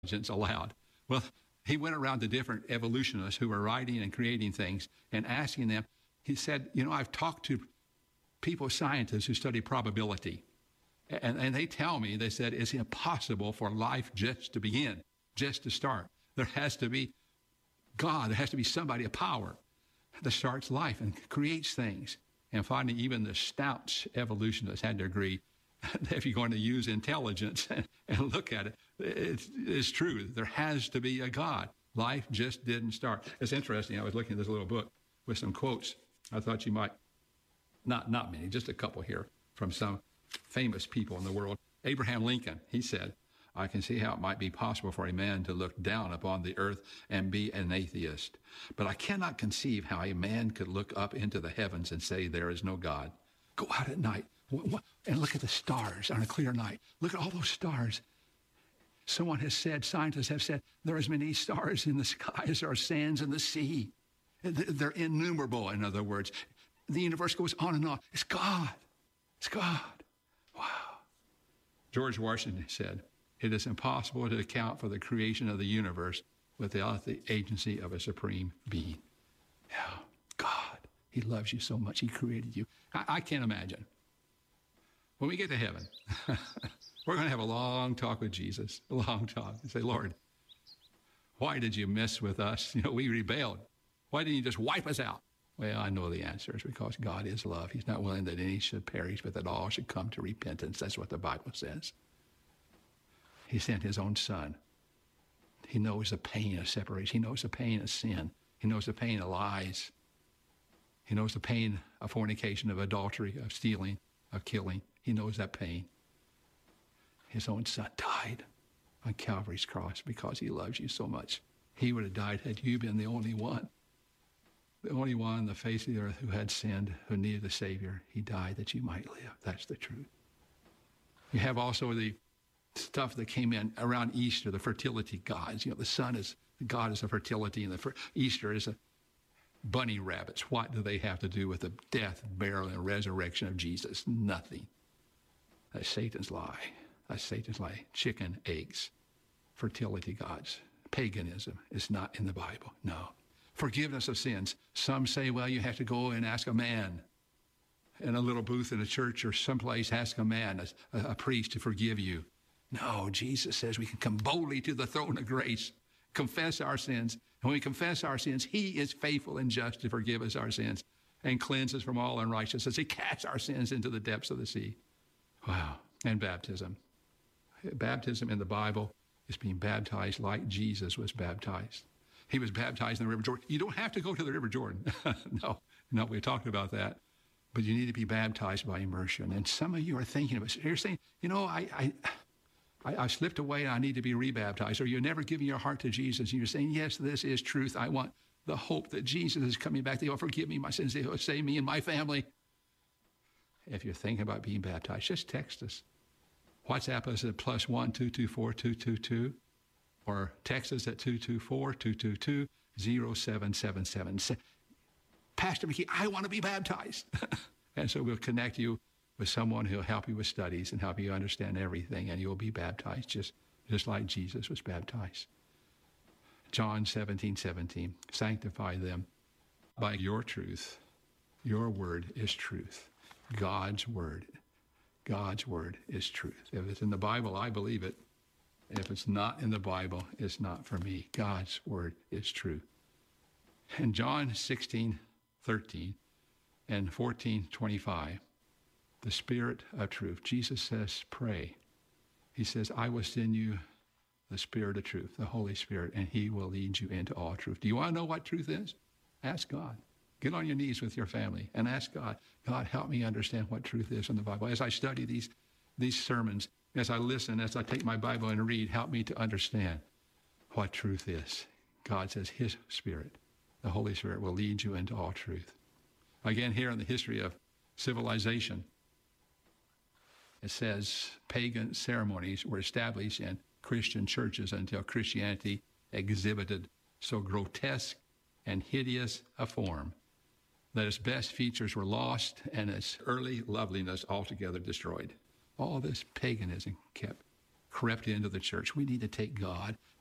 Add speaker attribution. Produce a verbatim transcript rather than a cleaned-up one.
Speaker 1: intelligence allowed. Well, he went around to different evolutionists who were writing and creating things and asking them, he said, you know, I've talked to people, scientists who study probability, and, and they tell me, they said, it's impossible for life just to begin, just to start. There has to be God, there has to be somebody, a power, that starts life and creates things. And finally, even the staunch evolutionists had to agree that if you're going to use intelligence and, and look at it, it's, it's true. There has to be a God. Life just didn't start. It's interesting. I was looking at this little book with some quotes. I thought you might, not, not many, just a couple here from some famous people in the world. Abraham Lincoln, he said, I can see how it might be possible for a man to look down upon the earth and be an atheist. But I cannot conceive how a man could look up into the heavens and say there is no God. Go out at night and look at the stars on a clear night. Look at all those stars. Someone has said, scientists have said, there are as many stars in the sky as there are sands in the sea. They're innumerable, in other words. The universe goes on and on. It's God. It's God. Wow. George Washington said, it is impossible to account for the creation of the universe without the agency of a supreme being. Yeah, God, he loves you so much. He created you. I, I can't imagine. When we get to heaven, we're going to have a long talk with Jesus, a long talk, and say, Lord, why did you mess with us? You know, we rebelled. Why didn't you just wipe us out? Well, I know the answer is because God is love. He's not willing that any should perish, but that all should come to repentance. That's what the Bible says. He sent his own son. He knows the pain of separation. He knows the pain of sin. He knows the pain of lies. He knows the pain of fornication, of adultery, of stealing, of killing. He knows that pain. His own son died on Calvary's cross because he loves you so much. He would have died had you been the only one. The only one on the face of the earth who had sinned, who needed a Savior. He died that you might live. That's the truth. You have also the stuff that came in around Easter, the fertility gods. You know, the sun is, the God is a fertility, and the fer- Easter is a bunny rabbits. What do they have to do with the death, burial, and resurrection of Jesus? Nothing. That's Satan's lie. That's Satan's lie. Chicken, eggs, fertility gods. Paganism is not in the Bible. No. Forgiveness of sins. Some say, well, you have to go and ask a man in a little booth in a church or someplace, ask a man, a, a priest to forgive you. No, Jesus says we can come boldly to the throne of grace, confess our sins. And when we confess our sins, he is faithful and just to forgive us our sins and cleanse us from all unrighteousness. He casts our sins into the depths of the sea. Wow. And baptism. Baptism in the Bible is being baptized like Jesus was baptized. He was baptized in the River Jordan. You don't have to go to the River Jordan. no, no, we talked about that. But you need to be baptized by immersion. And some of you are thinking of it. You're saying, you know, I... I I, I slipped away and I need to be rebaptized. Or you're never giving your heart to Jesus and you're saying, yes, this is truth. I want the hope that Jesus is coming back. He will forgive me my sins. He will save me and my family. If you're thinking about being baptized, just text us. WhatsApp us at plus one two two four two two two or text us at two two four two two two zero seven seven seven. Say, Pastor McKee, I want to be baptized. And so we'll connect you with someone who'll help you with studies and help you understand everything, and you'll be baptized just, just like Jesus was baptized. John seventeen seventeen, sanctify them by your truth. Your word is truth. God's word. God's word is truth. If it's in the Bible, I believe it. If it's not in the Bible, it's not for me. God's word is true. In John sixteen thirteen and fourteen twenty-five, the Spirit of truth. Jesus says, pray. He says, I will send you the Spirit of truth, the Holy Spirit, and he will lead you into all truth. Do you want to know what truth is? Ask God. Get on your knees with your family and ask God, God, help me understand what truth is in the Bible. As I study these, these sermons, as I listen, as I take my Bible and read, help me to understand what truth is. God says his Spirit, the Holy Spirit, will lead you into all truth. Again, here in the history of civilization, it says pagan ceremonies were established in Christian churches until Christianity exhibited so grotesque and hideous a form that its best features were lost and its early loveliness altogether destroyed. All this paganism kept crept into the church. We need to take God